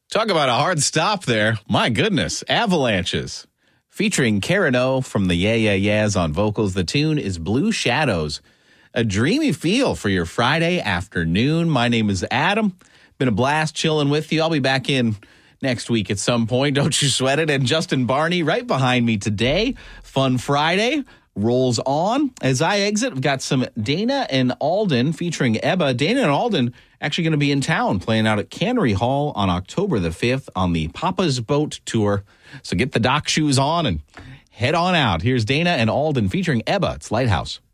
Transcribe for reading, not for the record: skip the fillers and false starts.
Talk about a hard stop there. My goodness. Avalanches. Featuring Karen O from the Yeah Yeah Yeahs on vocals. The tune is Blue Shadows. A dreamy feel for your Friday afternoon. My name is Adam. Been a blast chilling with you. I'll be back in next week at some point. Don't you sweat it. And Justin Barney right behind me today. Fun Friday rolls on. As I exit, we've got some Dana and Alden featuring Ebba. Dana and Alden actually going to be in town playing out at Cannery Hall on October the 5th on the Papa's Boat Tour. So get the dock shoes on and head on out. Here's Dana and Alden featuring Ebba. It's Lighthouse.